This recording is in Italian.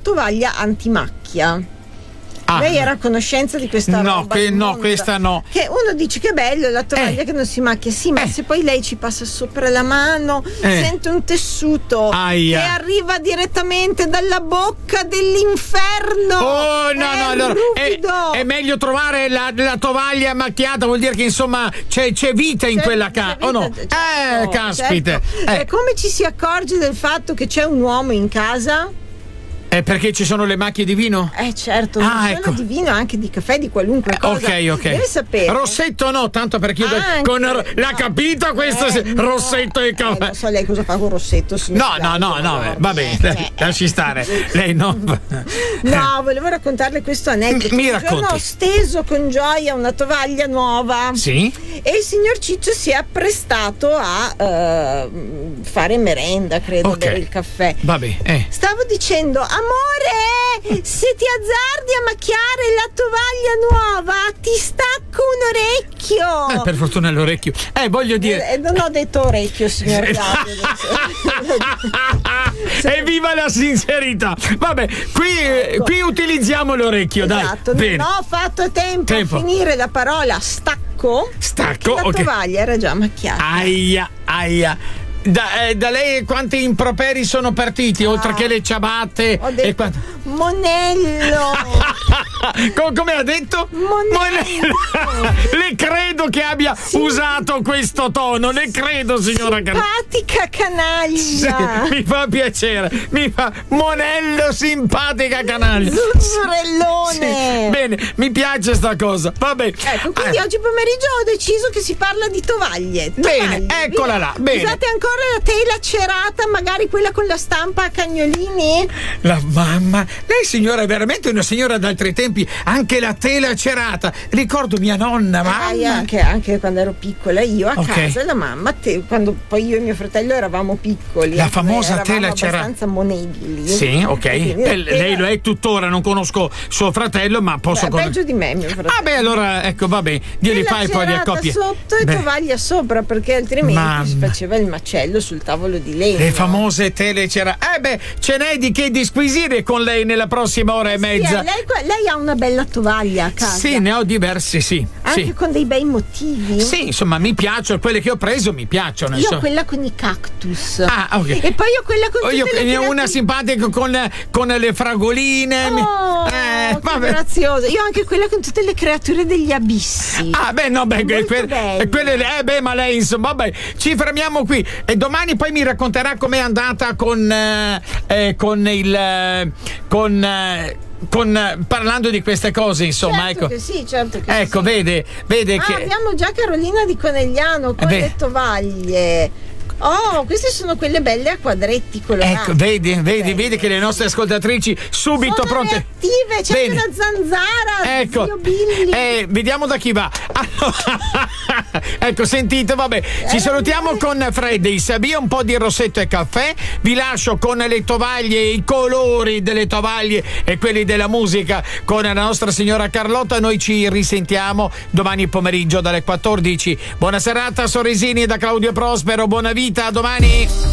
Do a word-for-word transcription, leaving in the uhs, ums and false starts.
tovaglia antimacchia. Ah, lei era a conoscenza di questa no, roba? que- no, questa no. Che uno dice che è bello la tovaglia Eh. che non si macchia, sì, ma Eh. se poi lei ci passa sopra la mano, Eh. sente un tessuto Aia. che arriva direttamente dalla bocca dell'inferno. Oh no, è no, allora è, ruvido. è meglio trovare la, la tovaglia macchiata, vuol dire che insomma c'è, c'è vita in C'è- quella c'è casa. vita, Oh no? certo, eh, caspita. certo. Eh. E come ci si accorge del fatto che c'è un uomo in casa? È perché ci sono le macchie di vino? Eh certo, Ah, non solo ecco. di vino, anche di caffè, di qualunque cosa. Ok, ok. Deve sapere. Rossetto no, tanto per chiudere. Anche, Con, no. l'ha capito questo? Eh, se- no. Rossetto e Eh, caffè. non so lei cosa fa con Rossetto, signor No, no, no, Claudio, no, va bene, eh, eh, lasci stare. Lei non. No, volevo raccontarle questo aneddoto. Mi Un giorno racconti. ho steso con gioia una tovaglia nuova. Sì? E il signor Ciccio si è apprestato a eh, fare merenda, credo, Ok. bere il caffè. Vabbè, eh. Stavo dicendo, amore, se ti azzardi a macchiare la tovaglia nuova, ti stacco un orecchio. Eh, per fortuna l'orecchio. Eh, voglio dire. Eh, non ho detto orecchio, signor Claudio. Evviva la sincerità! Vabbè, qui, eh, qui utilizziamo l'orecchio, Esatto, dai. Bene. non ho fatto tempo, Tempo. a finire la parola stacco. Stacco, che la ok. tovaglia era già macchiata. Aia, aia. Da, eh, da lei quanti improperi sono partiti, Ah. oltre che le ciabatte? Ho E detto quanto- Monello. Co- come ha detto? Monello. Le credo che abbia Sì. usato questo tono, le credo, signora Can- Simpatica Sì, canaglia. mi fa piacere, mi fa Monello simpatica canaglia. Zuzzurellone. Sì, bene, mi piace sta cosa. Vabbè. Ecco, quindi Eh, oggi pomeriggio ho deciso che si parla di tovaglie. tovaglie. Bene, eccola là, bene. Usate ancora la tela cerata, magari quella con la stampa a cagnolini? La mamma, lei signora è veramente una signora d'altri tempi, anche la tela cerata. Ricordo mia nonna, mamma. Ah, anche, anche quando ero piccola io a Ok. casa, la mamma, te- quando poi io e mio fratello eravamo piccoli, La eh, famosa eravamo tela cerata. abbastanza monelli. Sì, ok. E quindi Eh, la tela- lei lo è tuttora, non conosco suo fratello, ma posso Beh, con- peggio di me, mio fratello. Ah beh, allora ecco, va bene. Dio li Tela fai poi di cerata accoppie. sotto e Beh, tovaglia sopra, perché altrimenti Mamma. si faceva il macello sul tavolo di legno. le famose tele c'era. Eh beh, ce n'è di che disquisire con lei nella prossima ora e Sì, mezza. eh, lei, lei ha una bella tovaglia a casa. Sì, ne ho diversi, sì. Anche Sì. con dei bei motivi. Sì, insomma, mi piacciono, quelle che ho preso mi piacciono. Io insomma. ho quella con i cactus. Ah, ok. E poi ho quella con Oh, io tutte le ne ho una creature- simpatica con, con le fragoline. mi- Oh, eh, che vabbè. grazioso. Io ho anche quella con tutte le creature degli abissi. Ah, beh, no, beh, Molto que- bella. eh, quelle, eh, beh, ma lei, insomma, vabbè, ci fermiamo qui. E domani poi mi racconterà com'è andata con, eh, eh, con il. eh, con. eh, con eh, parlando di queste cose, insomma, Certo ecco. che sì, certo che Ecco, sì. vede, vede Ah, che. abbiamo già Carolina di Conegliano con Eh beh. le tovaglie. Oh, queste sono quelle belle a quadretti colorati. Ecco, vedi, vedi, Belle. vedi che le nostre ascoltatrici subito Sono pronte. reattive, c'è Bene. una zanzara. Ecco, Zio Billy. eh, vediamo da chi va. Allora, ecco, sentite, vabbè, ci Eh, salutiamo con Freddy, Sabia, un po' di rossetto e caffè. Vi lascio con le tovaglie, i colori delle tovaglie e quelli della musica con la nostra signora Carlotta. Noi ci risentiamo domani pomeriggio dalle quattordici. Buona serata, sorrisini da Claudio Prospero, buona vita, a domani.